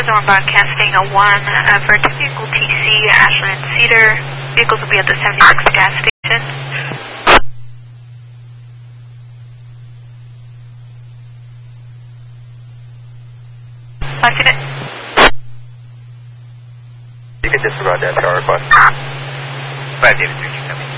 northbound casting a 1 for vehicle TC, Ashland Cedar. Vehicles will be at the 76 gas station. Unit. You can disregard that power request. 5 David 327.